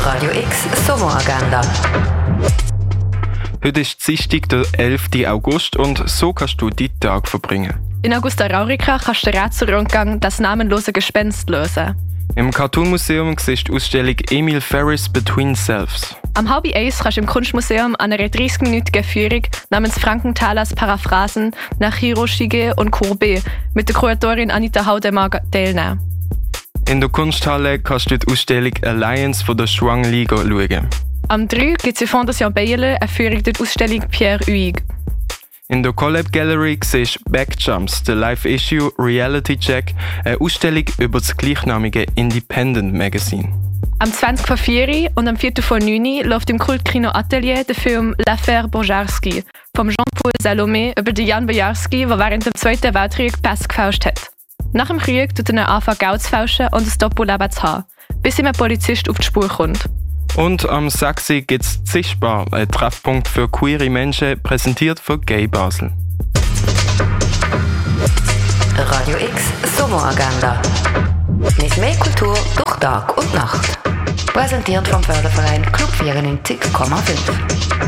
Radio X Sommeragenda. Heute ist Dienstag, der 11. August und so kannst du deinen Tag verbringen. In Augusta Raurica kannst du den Rätselrundgang «Das namenlose Gespenst» lösen. Im Cartoon-Museum siehst du die Ausstellung Emil Ferris Between Selves. Am 12:30 kannst du im Kunstmuseum an einer 30-minütigen Führung namens Frankenthalers Paraphrasen nach Hiroshige und Courbet mit der Kuratorin Anita Haudemar teilnehmen. In der Kunsthalle kannst du die Ausstellung Alliance von der Schwang Li schauen. Am 3 gibt es in Fondation Bayerle eine Führung durch die Ausstellung Pierre Huyghe. In der Collab Gallery siehst du Backjumps, der Live-Issue Reality Check, eine Ausstellung über das gleichnamige Independent Magazine. Am 20:04 und am 4:09 läuft im Kultkino Atelier der Film L'Affaire Bojarski von Jean-Paul Salomé über den Jan Bojarski, der während dem Zweiten Weltkrieg Pässe gefälscht hat. Nach dem Krieg tut er anfangen, Geld zu fälschen und ein Doppelleben zu haben, bis ihm ein Polizist auf die Spur kommt. Und am 6. gibt es Zischbar, ein Treffpunkt für queere Menschen, präsentiert von Gay Basel. Radio X Sommeragenda. Mit mehr Kultur durch Tag und Nacht. Präsentiert vom Förderverein Club 94,5.